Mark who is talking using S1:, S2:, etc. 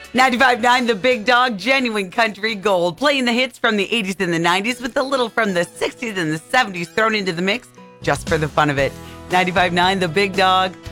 S1: 95.9 The Big Dog, genuine country gold. Playing the hits from the 80s and the 90s with a little from the 60s and the 70s thrown into the mix just for the fun of it. 95.9 The Big Dog.